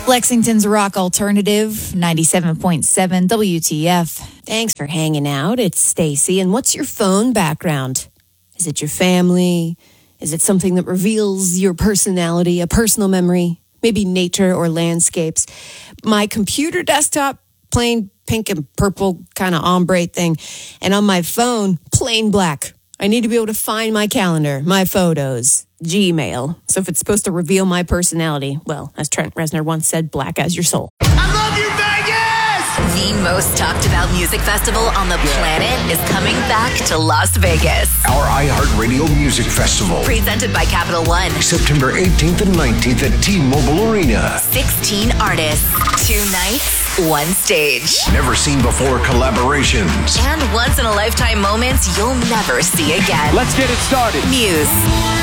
Lexington's Rock Alternative, 97.7 WTF. Thanks for hanging out. It's Stacy. And what's your phone background? Is it your family? Is it something that reveals your personality, a personal memory? Maybe nature or landscapes? My computer desktop, plain pink and purple kind of ombre thing. And on my phone, plain black. I need to be able to find my calendar, my photos, Gmail. So if it's supposed to reveal my personality, well, as Trent Reznor once said, black as your soul. I love you, Vegas! The most talked about music festival on the planet is coming back to Las Vegas. Our iHeartRadio Music Festival. Presented by Capital One. September 18th and 19th at T-Mobile Arena. 16 artists, 2 nights, 1 stage. Never seen before collaborations. And once-in-a-lifetime moments you'll never see again. Let's get it started. Muse,